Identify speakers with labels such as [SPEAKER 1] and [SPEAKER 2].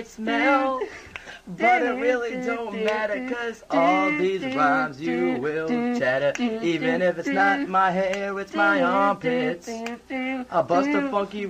[SPEAKER 1] smell. But it really don't matter, cause all these rhymes you will chatter. Even if it's not my hair, it's my armpits. I'll bust a funky